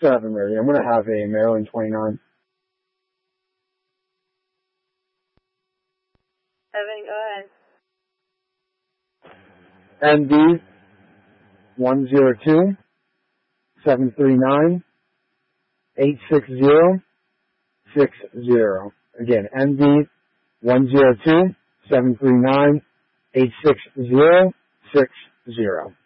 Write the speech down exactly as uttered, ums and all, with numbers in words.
seven ready. I'm going to have a Maryland twenty-nine. Evan, go ahead. N D one zero two seven three nine eight six zero six zero. Again, N D one zero two seven three nine eight six zero six zero.